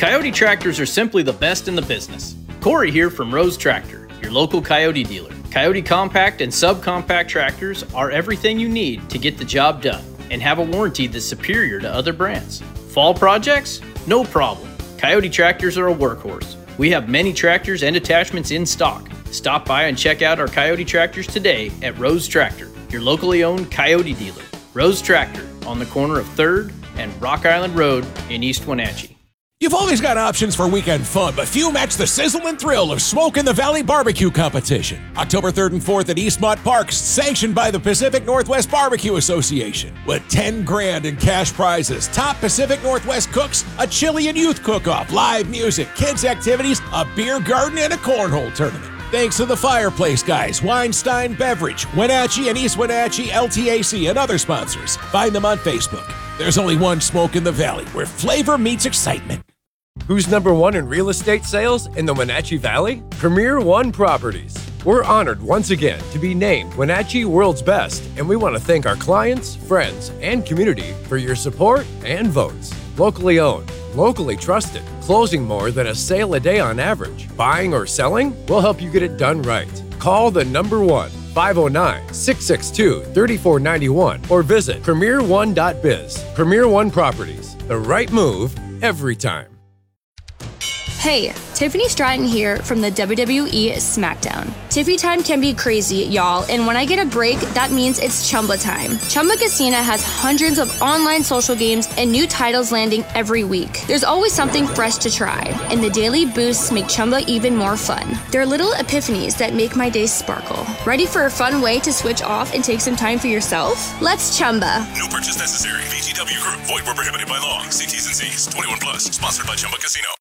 Coyote tractors are simply the best in the business. Corey here from Rose Tractor, your local Coyote dealer. Coyote compact and subcompact tractors are everything you need to get the job done and have a warranty that's superior to other brands. Fall projects? No problem. Coyote tractors are a workhorse. We have many tractors and attachments in stock. Stop by and check out our Coyote tractors today at Rose Tractor, your locally owned Coyote dealer. Rose Tractor on the corner of 3rd and Rock Island Road in East Wenatchee. You've always got options for weekend fun, but few match the sizzle and thrill of Smoke in the Valley barbecue competition. October 3rd and 4th at Eastmont Park, sanctioned by the Pacific Northwest Barbecue Association. With $10,000 in cash prizes, top Pacific Northwest cooks, a chili and youth cook-off, live music, kids activities, a beer garden, and a cornhole tournament. Thanks to the Fireplace Guys, Weinstein Beverage, Wenatchee and East Wenatchee LTAC, and other sponsors. Find them on Facebook. There's only one Smoke in the Valley, where flavor meets excitement. Who's number one in real estate sales in the Wenatchee Valley? Premier One Properties. We're honored once again to be named Wenatchee World's Best, and we want to thank our clients, friends, and community for your support and votes. Locally owned, locally trusted, closing more than a sale a day on average. Buying or selling? We'll help you get it done right. Call the number one, 509-662-3491, or visit premierone.biz. Premier One Properties. The right move every time. Hey, Tiffany Stratton here from the WWE SmackDown. Tiffy time can be crazy, y'all, and when I get a break, that means it's Chumba time. Chumba Casino has hundreds of online social games and new titles landing every week. There's always something fresh to try, and the daily boosts make Chumba even more fun. They're little epiphanies that make my day sparkle. Ready for a fun way to switch off and take some time for yourself? Let's Chumba. No purchase necessary. VGW Group. Void where prohibited by law. See T's and C's. 21 plus. Sponsored by Chumba Casino.